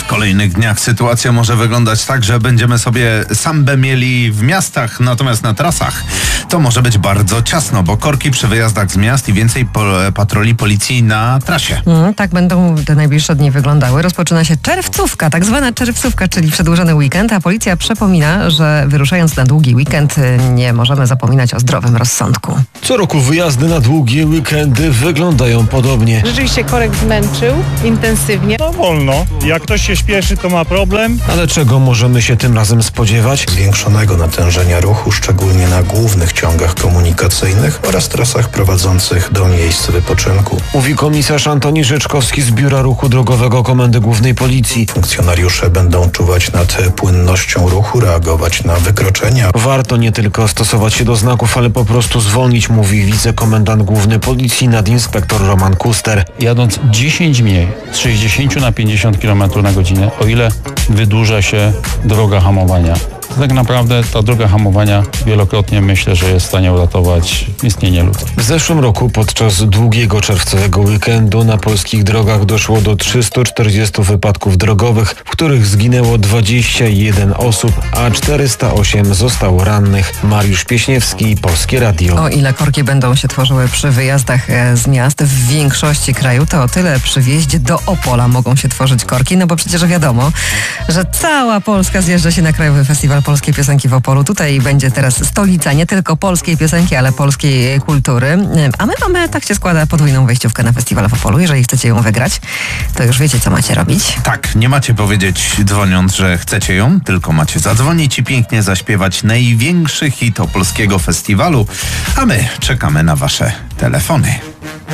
W kolejnych dniach sytuacja może wyglądać tak, że będziemy sobie sambę mieli w miastach, natomiast na trasach to może być bardzo ciasno, bo korki przy wyjazdach z miast i więcej patroli policji na trasie. Tak będą te najbliższe dni wyglądały. Rozpoczyna się czerwcówka, tak zwana czerwcówka, czyli przedłużony weekend, a policja przypomina, że wyruszając na długi weekend nie możemy zapominać o zdrowym rozsądku. Co roku wyjazdy na długie weekendy wyglądają podobnie. Rzeczywiście korek zmęczył intensywnie. No wolno. Jak ktoś się śpieszy, to ma problem. Ale czego możemy się tym razem spodziewać? Zwiększonego natężenia ruchu, szczególnie na głównych ciągach komunikacyjnych oraz trasach prowadzących do miejsc wypoczynku. Mówi komisarz Antoni Rzeczkowski z Biura Ruchu Drogowego Komendy Głównej Policji. Funkcjonariusze będą czuwać nad płynnością ruchu, reagować na wykroczenia. Warto nie tylko stosować się do znaków, ale po prostu zwolnić, mówi wicekomendant główny Policji nadinspektor Roman Kuster. Jadąc 10 mniej, z 60 na 50 km na godzinę, o ile wydłuża się droga hamowania. Tak naprawdę ta droga hamowania wielokrotnie myślę, że jest w stanie uratować istnienie ludzkie. W zeszłym roku podczas długiego czerwcowego weekendu na polskich drogach doszło do 340 wypadków drogowych, w których zginęło 21 osób, a 408 zostało rannych. Mariusz Pieśniewski, Polskie Radio. O ile korki będą się tworzyły przy wyjazdach z miast w większości kraju, to o tyle przy wjeździe do Opola mogą się tworzyć korki, no bo przecież wiadomo, że cała Polska zjeżdża się na Krajowy Festiwal Polskiej Piosenki w Opolu. Tutaj będzie teraz stolica nie tylko polskiej piosenki, ale polskiej kultury. A my mamy, tak się składa, podwójną wejściówkę na festiwal w Opolu. Jeżeli chcecie ją wygrać, to już wiecie, co macie robić. Tak, nie macie powiedzieć dzwoniąc, że chcecie ją, tylko macie zadzwonić i pięknie zaśpiewać największy hit opolskiego festiwalu, a my czekamy na wasze telefony.